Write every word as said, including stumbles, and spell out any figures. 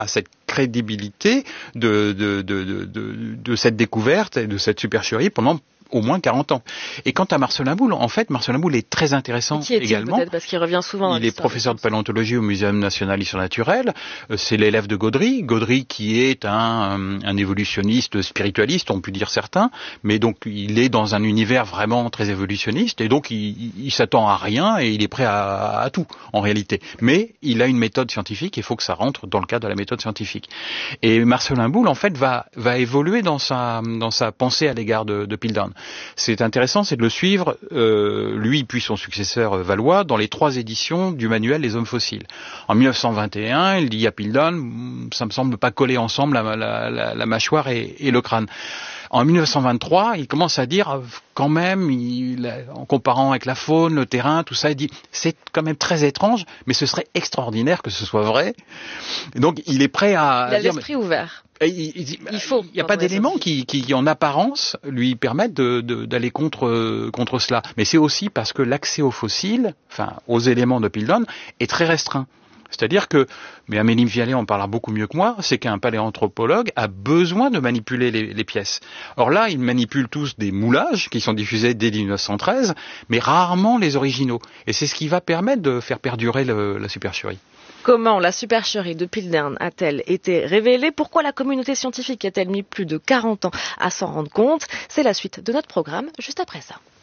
à cette crédibilité de, de, de, de, de, de cette découverte et de cette supercherie pendant au moins quarante ans. Et quant à Marcelin Boule, en fait, Marcelin Boule est très intéressant qui est-il, également. Peut-être parce qu'il revient souvent dans Il est professeur de paléontologie au Muséum national d'histoire naturelle. C'est l'élève de Gaudry. Gaudry qui est un, un évolutionniste spiritualiste, on peut dire certains, mais donc il est dans un univers vraiment très évolutionniste et donc il, il s'attend à rien et il est prêt à, à tout en réalité. Mais il a une méthode scientifique, il faut que ça rentre dans le cadre de la méthode scientifique. Et Marcelin Boule, en fait, va, va évoluer dans sa, dans sa pensée à l'égard de, de Piltdown. C'est intéressant, c'est de le suivre, euh, lui puis son successeur euh, Valois, dans les trois éditions du manuel des hommes fossiles. En mille neuf cent vingt et un, il dit à Piltdown, ça me semble pas coller ensemble la, la, la, la mâchoire et, et le crâne. En mille neuf cent vingt-trois, il commence à dire, quand même, il, en comparant avec la faune, le terrain, tout ça, il dit, c'est quand même très étrange, mais ce serait extraordinaire que ce soit vrai. Donc, il est prêt à... Il a dire, l'esprit ouvert. Il, il, il faut. Il n'y a pas d'éléments qui, qui, qui, en apparence, lui permettent de, de, d'aller contre, contre cela. Mais c'est aussi parce que l'accès aux fossiles, enfin, aux éléments de Piltdown, est très restreint. C'est-à-dire que, mais Amélie Vialet en parlera beaucoup mieux que moi, c'est qu'un paléanthropologue a besoin de manipuler les, les pièces. Or là, ils manipulent tous des moulages qui sont diffusés dès mille neuf cent treize, mais rarement les originaux. Et c'est ce qui va permettre de faire perdurer le, la supercherie. Comment la supercherie de Piltdown a-t-elle été révélée? Pourquoi la communauté scientifique a-t-elle mis plus de quarante ans à s'en rendre compte? C'est la suite de notre programme, juste après ça.